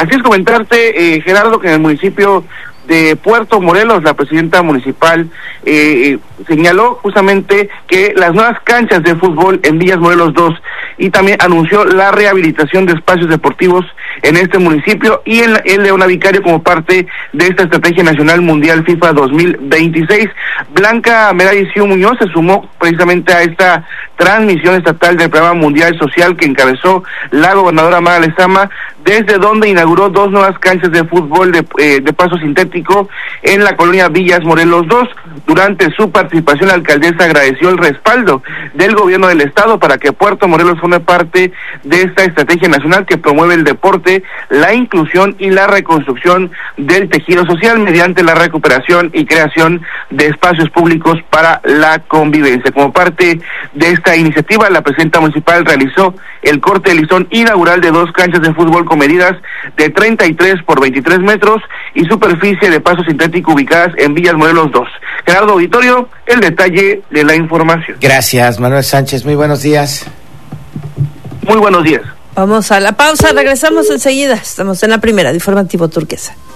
Así es, comentarte, Gerardo, que en el municipio de Puerto Morelos, la presidenta municipal señaló justamente que las nuevas canchas de fútbol en Villas Morelos 2 y también anunció la rehabilitación de espacios deportivos en este municipio y en el Leona Vicario como parte de esta estrategia nacional mundial FIFA 2026. Blanca Meradicio Muñoz se sumó precisamente a esta transmisión estatal del programa mundial social que encabezó la gobernadora Mara Lezama, desde donde inauguró 2 nuevas canchas de fútbol de paso sintético en la colonia Villas Morelos 2. Durante su participación, la alcaldesa agradeció el respaldo del gobierno del estado para que Puerto Morelos forme parte de esta estrategia nacional que promueve el deporte, la inclusión y la reconstrucción del tejido social mediante la recuperación y creación de espacios públicos para la convivencia. Como parte de esta iniciativa, la presidenta municipal realizó el corte de listón inaugural de 2 canchas de fútbol con medidas de 33 por 23 metros y superficie de paso sintético ubicadas en Villas Morelos 2. Gerardo Auditorio, el detalle de la información. Gracias, Manuel Sánchez. Muy buenos días. Muy buenos días. Vamos a la pausa, regresamos enseguida. Estamos en la primera de Informativo Turquesa.